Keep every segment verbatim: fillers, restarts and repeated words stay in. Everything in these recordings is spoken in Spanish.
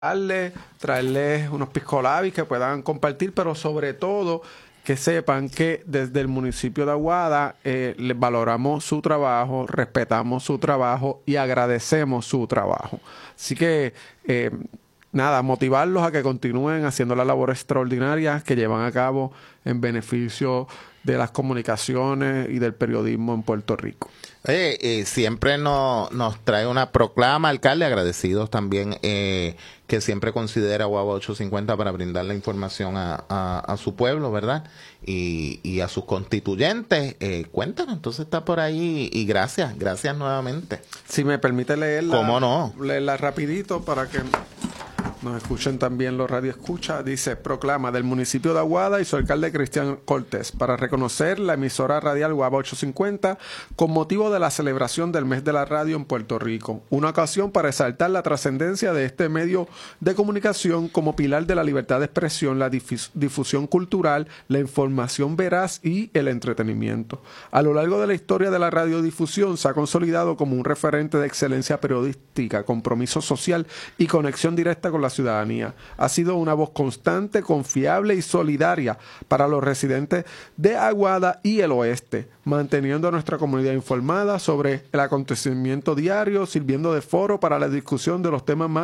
darles, traerles unos piscolabis que puedan compartir, pero sobre todo que sepan que desde el municipio de Aguada eh, les valoramos su trabajo, respetamos su trabajo y agradecemos su trabajo. Así que, eh, nada, motivarlos a que continúen haciendo la labor extraordinaria que llevan a cabo en beneficio de las comunicaciones y del periodismo en Puerto Rico. Oye, eh, siempre no, nos trae una proclama, alcalde, agradecidos también eh, que siempre considera Guagua ochocientos cincuenta para brindar la información a, a, a su pueblo, ¿verdad? Y, y a sus constituyentes. Eh, cuéntanos, entonces está por ahí y gracias, gracias nuevamente. Si me permite leerla. ¿Cómo no? Leerla rapidito para que nos escuchen también los radioescuchas. Dice: proclama del municipio de Aguada y su alcalde Cristian Cortés para reconocer la emisora radial Guagua ochocientos cincuenta con motivo de la celebración del mes de la radio en Puerto Rico. Una ocasión para exaltar la trascendencia de este medio de comunicación como pilar de la libertad de expresión, la difus difusión cultural, la información veraz y el entretenimiento. A lo largo de la historia de la radiodifusión se ha consolidado como un referente de excelencia periodística, compromiso social y conexión directa con la ciudadanía. Ha sido una voz constante, confiable y solidaria para los residentes de Aguada y el oeste, manteniendo a nuestra comunidad informada sobre el acontecimiento diario, sirviendo de foro para la discusión de los temas más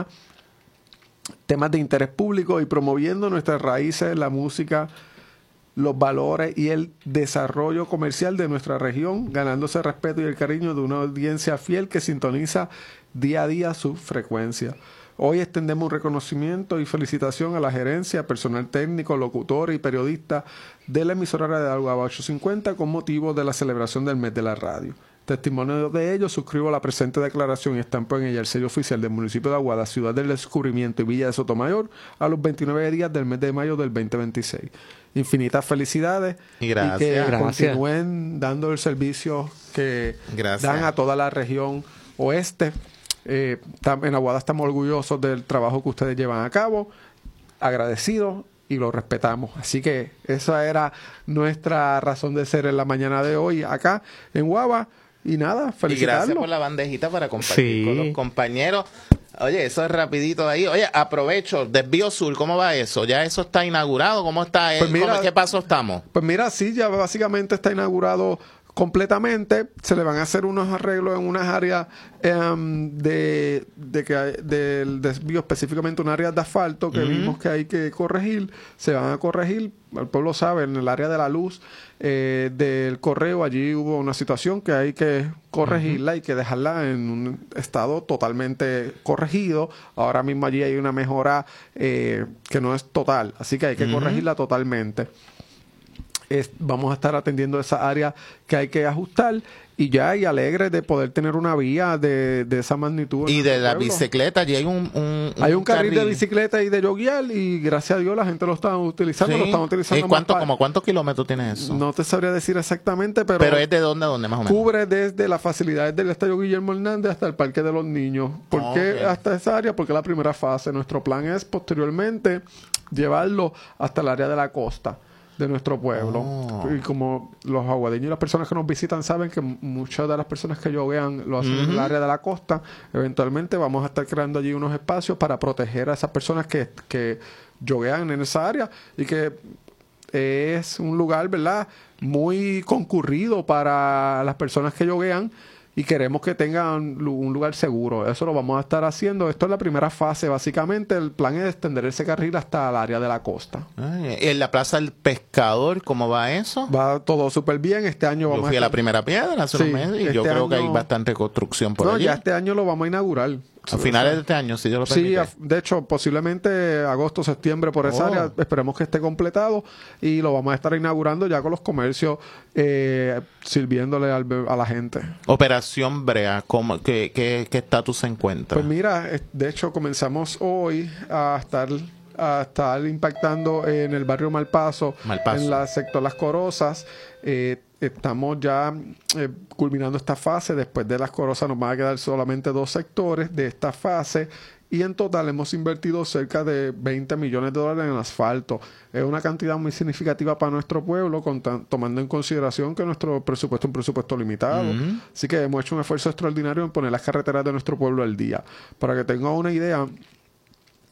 temas de interés público y promoviendo nuestras raíces, la música, los valores y el desarrollo comercial de nuestra región, ganándose el respeto y el cariño de una audiencia fiel que sintoniza día a día su frecuencia. Hoy extendemos un reconocimiento y felicitación a la gerencia, personal técnico, locutor y periodista de la emisora de Guagua ochocientos cincuenta con motivo de la celebración del mes de la radio. Testimonio de ello, suscribo la presente declaración y estampo en ella el sello oficial del municipio de Aguada, Ciudad del Descubrimiento y Villa de Sotomayor, a los veintinueve días del mes de mayo del veinte veintiséis. Infinitas felicidades y, gracias. y que Gracias. continúen dando el servicio que gracias. dan a toda la región oeste. Eh, en Aguada estamos orgullosos del trabajo que ustedes llevan a cabo, agradecidos y lo respetamos. Así que esa era nuestra razón de ser en la mañana de hoy acá en Guagua. Y nada, felicitarlos. Y gracias por la bandejita para compartir sí. con los compañeros. Oye, eso es rapidito de ahí. Oye, aprovecho, Desvío Sur, ¿cómo va eso? ¿Ya eso está inaugurado? ¿Cómo está? Pues mira, ¿Cómo, ¿Qué paso estamos? Pues mira, sí, ya básicamente está inaugurado completamente. Se le van a hacer unos arreglos en unas áreas um, de, de que hay, del desvío, específicamente un área de asfalto que uh-huh. vimos que hay que corregir. Se van a corregir, el pueblo sabe, en el área de la luz eh, del correo, allí hubo una situación que hay que corregirla uh-huh. y que dejarla en un estado totalmente corregido. Ahora mismo allí hay una mejora eh, que no es total, así que hay que uh-huh. corregirla totalmente. Es, vamos a estar atendiendo esa área que hay que ajustar y ya y alegres de poder tener una vía de, de esa magnitud. Y de la bicicleta, allí hay un, un, un Hay un carril, carril de bicicleta y de yoguear y gracias a Dios la gente lo está utilizando, sí. lo están utilizando. ¿Y cuánto, como cuántos kilómetros tiene eso? No te sabría decir exactamente, pero... Pero es de dónde a dónde más o menos. Cubre desde las facilidades del Estadio Guillermo Hernández hasta el Parque de los Niños. ¿Por oh, qué okay. hasta esa área? Porque la primera fase. Nuestro plan es posteriormente llevarlo hasta el área de la costa de nuestro pueblo. Oh. Y como los aguadeños y las personas que nos visitan saben que muchas de las personas que yoguean lo hacen uh-huh. en el área de la costa, eventualmente vamos a estar creando allí unos espacios para proteger a esas personas que, que yoguean en esa área y que es un lugar, ¿verdad?, muy concurrido para las personas que yoguean y queremos que tengan un lugar seguro. Eso lo vamos a estar haciendo. Esto es la primera fase. Básicamente, el plan es extender ese carril hasta el área de la costa. Ay, ¿en la Plaza del Pescador cómo va eso? Va todo súper bien. Este año vamos yo fui a, estar... a la primera piedra hace sí, unos meses y este yo creo año... que hay bastante construcción por no, allí. Ya este año lo vamos a inaugurar. A finales de este año, si Dios lo permite. Sí, de hecho, posiblemente agosto, septiembre, por esa oh. área, esperemos que esté completado y lo vamos a estar inaugurando ya con los comercios eh, sirviéndole al, a la gente. Operación Brea, ¿cómo, qué, qué, ¿qué estatus se encuentra? Pues mira, de hecho, comenzamos hoy a estar, a estar impactando en el barrio Malpaso, Malpaso. en el sector Las Corozas. Eh, Estamos ya eh, culminando esta fase. Después de Las Corozas nos van a quedar solamente dos sectores de esta fase y en total hemos invertido cerca de veinte millones de dólares en asfalto. Es una cantidad muy significativa para nuestro pueblo, con tomando en consideración que nuestro presupuesto es un presupuesto limitado. Uh-huh. Así que hemos hecho un esfuerzo extraordinario en poner las carreteras de nuestro pueblo al día. Para que tengan una idea,